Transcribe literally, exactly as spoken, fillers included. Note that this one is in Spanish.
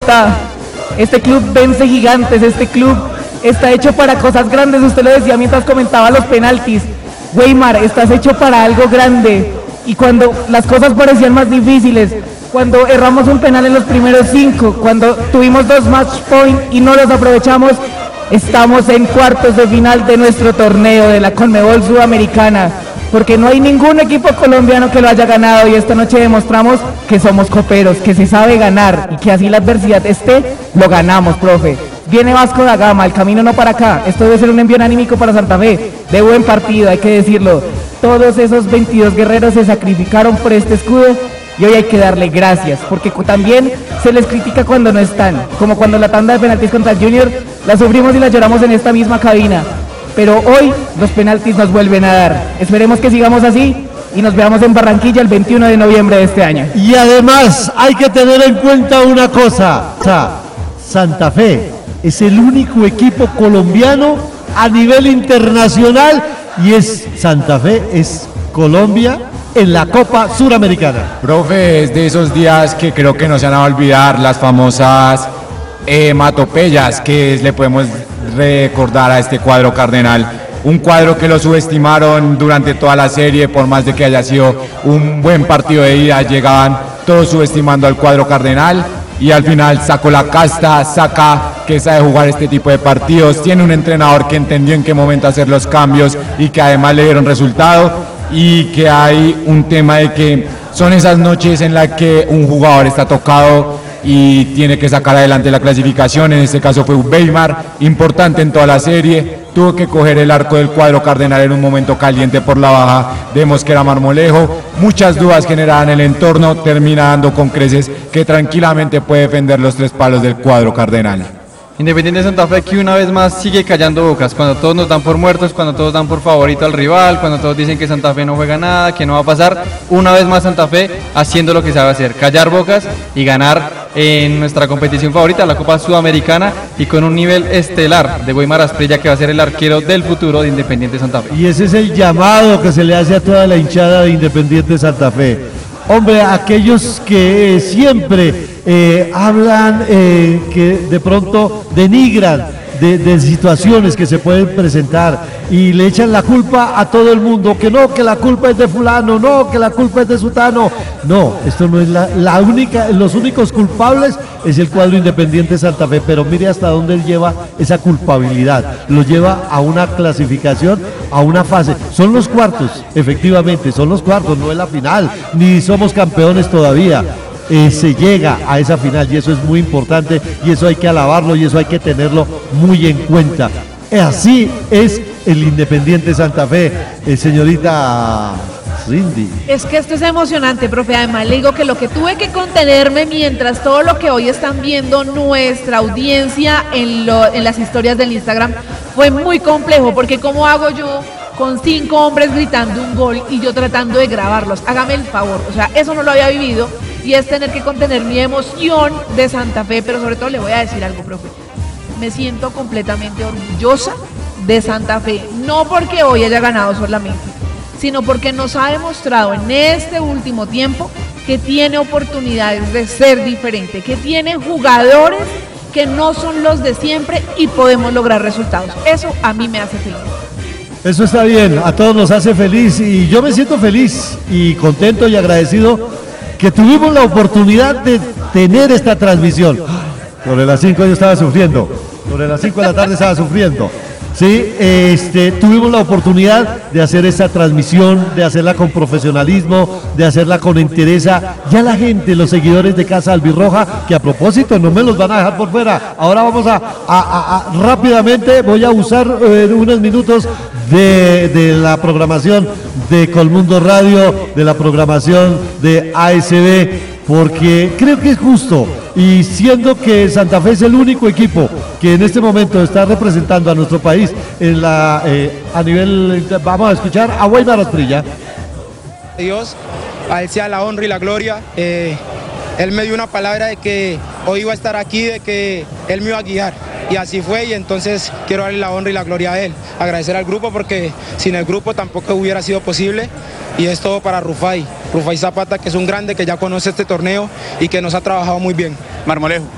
Bogotá. Este club vence gigantes, este club está hecho para cosas grandes. Usted lo decía mientras comentaba los penaltis. Weimar, estás hecho para algo grande. Y cuando las cosas parecían más difíciles, cuando erramos un penal en los primeros cinco, cuando tuvimos dos match point y no los aprovechamos, estamos en cuartos de final de nuestro torneo de la Conmebol Sudamericana, porque no hay ningún equipo colombiano que lo haya ganado, y esta noche demostramos que somos coperos, que se sabe ganar y que así la adversidad esté, lo ganamos, profe. Viene Vasco da Gama, el camino no para acá, esto debe ser un envío anímico para Santa Fe, de buen partido, hay que decirlo. Todos esos veintidós guerreros se sacrificaron por este escudo y hoy hay que darle gracias, porque también se les critica cuando no están, como cuando la tanda de penaltis contra el Junior la sufrimos y la lloramos en esta misma cabina, pero hoy los penaltis nos vuelven a dar. Esperemos que sigamos así y nos veamos en Barranquilla el veintiuno de noviembre de este año. Y además hay que tener en cuenta una cosa, o sea, Santa Fe es el único equipo colombiano a nivel internacional y es Santa Fe, es Colombia en la Copa Suramericana. Profe, es de esos días que creo que no se van a olvidar, las famosas hematopeyas que le podemos recordar a este cuadro cardenal. Un cuadro que lo subestimaron durante toda la serie, por más de que haya sido un buen partido de ida, llegaban todos subestimando al cuadro cardenal y al final sacó la casta, saca que sabe jugar este tipo de partidos, tiene un entrenador que entendió en qué momento hacer los cambios y que además le dieron resultado, y que hay un tema de que son esas noches en las que un jugador está tocado y tiene que sacar adelante la clasificación. En este caso fue Weimar, importante en toda la serie, tuvo que coger el arco del cuadro cardenal en un momento caliente por la baja de Mosquera Marmolejo, muchas dudas generaban en el entorno, termina dando con creces que tranquilamente puede defender los tres palos del cuadro cardenal. Independiente Santa Fe que una vez más sigue callando bocas, cuando todos nos dan por muertos, cuando todos dan por favorito al rival, cuando todos dicen que Santa Fe no juega nada, que no va a pasar, una vez más Santa Fe haciendo lo que sabe hacer, callar bocas y ganar en nuestra competición favorita, la Copa Sudamericana, y con un nivel estelar de Weimar Asprilla, que va a ser el arquero del futuro de Independiente Santa Fe. Y ese es el llamado que se le hace a toda la hinchada de Independiente Santa Fe. Hombre, aquellos que eh, siempre eh, hablan, eh, que de pronto denigran de, de situaciones que se pueden presentar y le echan la culpa a todo el mundo, que no, que la culpa es de fulano, no, que la culpa es de sutano. No, esto no es la, la única, los únicos culpables es el cuadro Independiente Santa Fe, pero mire hasta dónde él lleva esa culpabilidad, lo lleva a una clasificación, a una fase. Son los cuartos, efectivamente, son los cuartos, no es la final, ni somos campeones todavía. Eh, se llega a esa final y eso es muy importante y eso hay que alabarlo y eso hay que tenerlo muy en cuenta. Así es el Independiente Santa Fe, eh, señorita Cindy. Es que esto es emocionante, profe. Además le digo que lo que tuve que contenerme mientras todo lo que hoy están viendo nuestra audiencia en, lo, en las historias del Instagram fue muy complejo, porque ¿cómo hago yo con cinco hombres gritando un gol y yo tratando de grabarlos? Hágame el favor, o sea, eso no lo había vivido y es tener que contener mi emoción de Santa Fe, pero sobre todo le voy a decir algo, profe. Me siento completamente orgullosa de Santa Fe, no porque hoy haya ganado solamente, sino porque nos ha demostrado en este último tiempo que tiene oportunidades de ser diferente, que tiene jugadores que no son los de siempre y podemos lograr resultados. Eso a mí me hace feliz. Eso está bien, a todos nos hace feliz y yo me siento feliz y contento y agradecido que tuvimos la oportunidad de tener esta transmisión. Sobre las cinco yo estaba sufriendo, sobre las cinco de la tarde estaba sufriendo. Sí, este, tuvimos la oportunidad de hacer esta transmisión, de hacerla con profesionalismo, de hacerla con entereza. Ya la gente, los seguidores de Casa Albirroja, que a propósito no me los van a dejar por fuera. Ahora vamos a, a, a, a rápidamente, voy a usar eh, unos minutos de, de la programación de Colmundo Radio, de la programación de A S B, porque creo que es justo. Y siendo que Santa Fe es el único equipo que en este momento está representando a nuestro país en la eh, a nivel, vamos a escuchar a Weimar Asprilla. Dios, a él sea la honra y la gloria. Eh, él me dio una palabra de que hoy iba a estar aquí, de que él me iba a guiar. Y así fue, y entonces quiero darle la honra y la gloria a él. Agradecer al grupo porque sin el grupo tampoco hubiera sido posible. Y es todo para Rufai, Rufai Zapata, que es un grande que ya conoce este torneo y que nos ha trabajado muy bien. Marmolejo.